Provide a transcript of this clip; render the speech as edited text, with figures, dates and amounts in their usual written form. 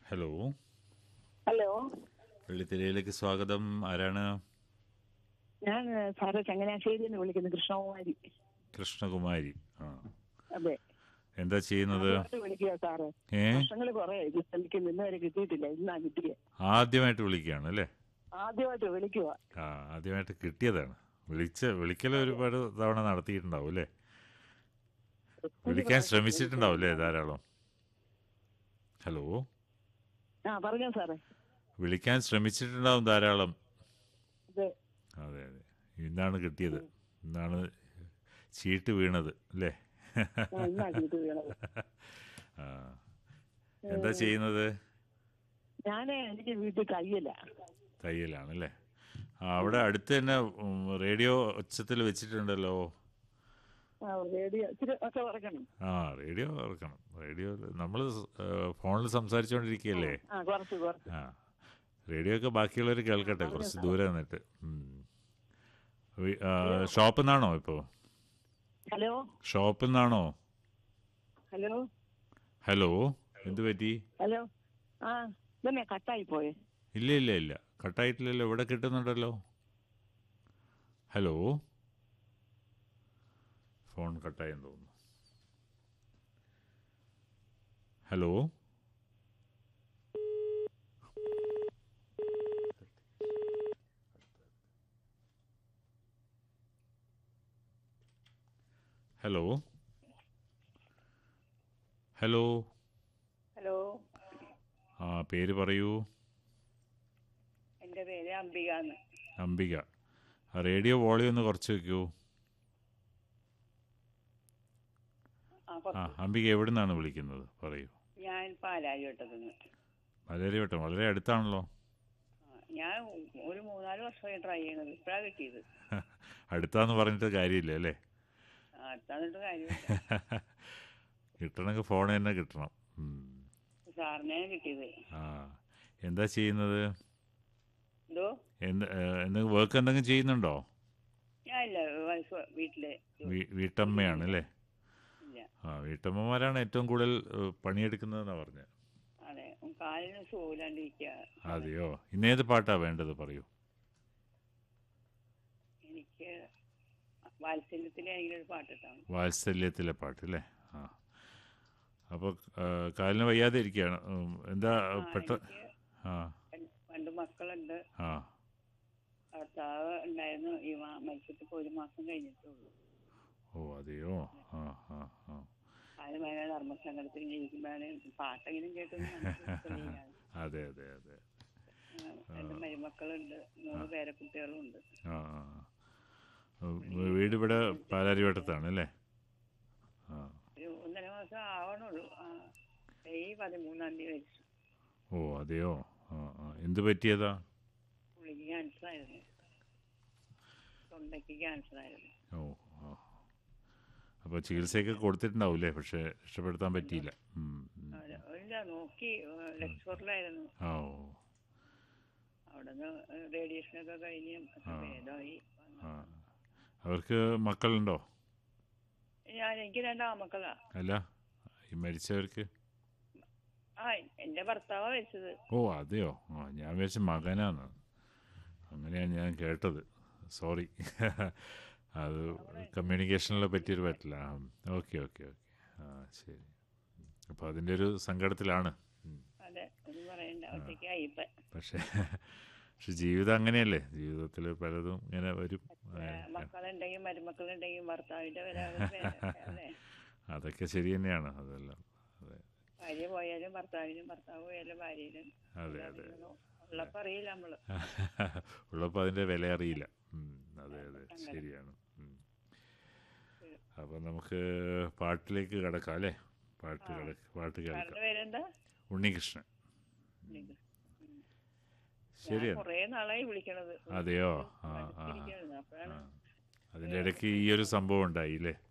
Hello, hello. വെള്ളിത്തിരയിലേക്ക് സ്വാഗതം. ആരാണ്? ഞാൻ സാറ് ചങ്ങനാശ്ശേരിയിൽ നിന്ന് വിളിക്കുന്നു, കൃഷ്ണകുമാരി. കൃഷ്ണകുമാരി. ആ, അതെ. എന്താ ചെയ്യുന്നത്? ആദ്യമായിട്ട് വിളിക്കുക സാറ്. ഏ, വർഷങ്ങൾ കുറെ ഇത് ശ്രമിക്കുന്നു, ഇന്ന് വരെ കിട്ടിയിട്ടില്ല. ഇന്നാ കിട്ടിയ. ആദ്യമായിട്ട് വിളിക്കുകയാണ് അല്ലേ? ആദ്യമായിട്ട് വിളിക്കുക. ആ, ആദ്യമായിട്ട് കിട്ടിയതാണ്. വിളിക്കൽ ഒരുപാട് തവണ നടത്തിയിട്ടുണ്ടാവും അല്ലേ? ഒത്തിരി വിളിക്കാൻ പ്രാവശ്യം ശ്രമിച്ചിട്ടുണ്ടാവും അല്ലേ വിളിച്ചതാണ്. ധാരാളം? ഹലോ, പറഞ്ഞോ സാറേ. വിളിക്കാൻ ശ്രമിച്ചിട്ടുണ്ടാവും ധാരാളം. അതെ. അതെ അതെ, ഇന്നാണ് കിട്ടിയത്. ഇന്നാണ് ചീട്ട് വീണത് അല്ലേ? ഇന്നാ കിട്ടി വീണത്. ആ, എന്താ ചെയ്യുന്നത്? എനിക്ക് വീട്ടിൽ തയ്യല. തയ്യലാണല്ലേ? ആ, അവിടെ അടുത്ത് തന്നെ റേഡിയോ ഒച്ചത്തിൽ വെച്ചിട്ടുണ്ടല്ലോ. റേഡിയോ ഇച്ചിരി ഒക്കെ കുറയ്ക്കണം. ആ, റേഡിയോ ഇറക്കണം. റേഡിയോ നമ്മൾ ഫോണിൽ സംസാരിച്ചുകൊണ്ടിരിക്കുകയല്ലേ? കുറച്ച് കുറച്ച്. ആ, റേഡിയോ ഒക്കെ ബാക്കിയുള്ളവർ കേൾക്കട്ടെ, പറഞ്ഞോ കുറച്ച് സാറേ. ദൂരെ നിന്നിട്ട്. ഷോപ്പിൽ നിന്നാണോ ഇപ്പോൾ? ഹലോ. ഷോപ്പിൽ നിന്നാണോ? ഹലോ. ഹലോ, എന്ത് പറ്റി? ഹലോ. ഇതന്നെ കട്ടായി പോയെ. ഇല്ല ഇല്ല ഇല്ല, കട്ടായിട്ടില്ലല്ലോ, ഇവിടെ കിട്ടുന്നുണ്ടല്ലോ. ഹലോ, ഫോൺ കട്ടായെന്ന് തോന്നുന്നു. Hello, hello, hello. ഹലോ. ആ, പേര് പറയൂ. എൻ്റെ പേര് അംബിക എന്ന്. അംബിക. ആ, റേഡിയോ വോളിയം ഒന്ന് കുറച്ച് വെക്കൂ. ആ, അംബിക എവിടെ നിന്നാണ് വിളിക്കുന്നത്? പറയൂ. ഞാൻ പാലാരിവട്ടത്തുനിന്ന്. മലയാളിവട്ടം വളരെ അടുത്താണല്ലോ. ഞാൻ ഒരു 3-4 വർഷമായി ട്രൈ ചെയ്യണത്. ഇപ്പഴാ കിട്ടിയത്. അടുത്താന്ന് പറഞ്ഞിട്ട് കാര്യമില്ല അല്ലേ? അടുത്താന്നിട്ട് കാര്യമില്ല. കിട്ടണമെങ്കിൽ ഫോൺ തന്നെ കിട്ടണം. സാറിനെ കിട്ടിയത്. ആ, എന്താ ചെയ്യുന്നത്? എന്തോ? എന്തെങ്കിലും വർക്ക് എന്തെങ്കിലും ചെയ്യുന്നുണ്ടോ? ഞാനില്ല, വൈഫ് വീട്ടിലെ വീട്ടമ്മയാണ് അല്ലേ? ഇല്ല. ആ, വീട്ടമ്മമാരാണ് ഏറ്റവും കൂടുതൽ പണിയെടുക്കുന്നതെന്നാണ് പറഞ്ഞത്. അതെ, കാലിന് സുഖമില്ലാണ്ടിരിക്കുക. അതെയോ? ഇന്നേത് പാട്ടാ വേണ്ടത് പറയൂ. എനിക്ക് വാത്സല്യത്തിലെ ഒരു പാട്ടിട്ടാണ്. വാത്സല്യത്തിലെ പാട്ട് അല്ലേ? ആ, അപ്പോൾ കാലിന് വയ്യാതെ ഇരിക്കുകയാണ്. എന്താ എനിക്ക് ആ 2 മക്കളുണ്ട്. ആ ഭർത്താവ് ഉണ്ടായിരുന്നു. മരിച്ചിട്ട് ഇപ്പോൾ 1 മാസം കഴിഞ്ഞിട്ടുള്ളൂ. ഓ, അതെയോ? ആ ആ ആ കാലം ഭയങ്കര ധർമ്മസങ്കടത്തിൽ ജീവിക്കുമ്പോഴാണ് പാട്ടെങ്കിലും കേട്ടൊന്നും അതെ അതെ അതെ. 2 മരുമക്കളുണ്ട്, 3 പേരക്കുട്ടികളും ഉണ്ട്. ആ ആ. വീട് ഇവിടെ പാലാരിവട്ടത്താണ് അല്ലേ? ആ. ഒരു 1.5 മാസം ആവണുള്ളൂ. മെയ് 13-ാം തീയതി മരിച്ചു. ഓ, അതെയോ? ആ ആ. എന്ത് പറ്റിയതാ? പുള്ളിക്ക് ക്യാൻസറായിരുന്നു. തൊണ്ടയ്ക്ക് ക്യാൻസറായിരുന്നു. ഓ ആ. അപ്പോൾ ചികിത്സയൊക്കെ കൊടുത്തിട്ടുണ്ടാവില്ലേ? പക്ഷെ രക്ഷപ്പെടുത്താൻ പറ്റിയില്ല. ഇല്ല, നോക്കി. ലക്ഷറിലായിരുന്നു. ഓ. അവിടെ നിന്ന് റേഡിയേഷനൊക്കെ കഴിഞ്ഞ് ഭേദമായി. ആ, അവർക്ക് മക്കളുണ്ടോ? എനിക്ക് 2 ആമക്കളാ. അല്ല, ഈ മരിച്ചവർക്ക്? എന്റെ ഭർത്താവാ മരിച്ചത്. ഓ, അതെയോ? ആ, ഞാൻ വിചാരിച്ച മകനാന്ന്. അങ്ങനെയാണ് ഞാൻ കേട്ടത്. സോറി. അത് കമ്മ്യൂണിക്കേഷനിലെ പറ്റിയൊരു പറ്റില്ല. Okay okay okay. ആ, ശരി. അപ്പോൾ അതിൻ്റെ ഒരു സങ്കടത്തിലാണ്. അതെ, ഒന്നും പറയണ്ട, ഒറ്റയ്ക്കായിപ്പ. പക്ഷേ ജീവിതം അങ്ങനെയല്ലേ? ജീവിതത്തിൽ പലതും ഇങ്ങനെ വരും. മക്കളുണ്ടെങ്കിൽ മരുമക്കളുണ്ടെങ്കിൽ ഭർത്താവിന്റെ വില അല്ലേ? അതൊക്കെ ശരി തന്നെയാണ്. അതെല്ലാം അതെ. ഭാര്യ പോയാലും ഭർത്താവിനും, ഭർത്താവ് പോയാലും ഭാര്യയിലും. അതെ അതെ. ഉള്ളപ്പോ അറിയില്ല നമ്മള്. ഉള്ളപ്പോൾ അതിൻ്റെ വില അറിയില്ല. അതെ അതെ, ശരിയാണ്. അപ്പം നമുക്ക് പാട്ടിലേക്ക് കിടക്കാം അല്ലേ? പാട്ട് കേൾക്കാം. പേരെന്താ? ഉണ്ണികൃഷ്ണൻ. ശരിയാണ്. കൊറേ നാളായി വിളിക്കണത്. അതെയോ? ആ ആ. അപ്പോഴാണ് അതിൻ്റെ ഇടയ്ക്ക് ഈ ഒരു സംഭവം ഉണ്ടായില്ലേ?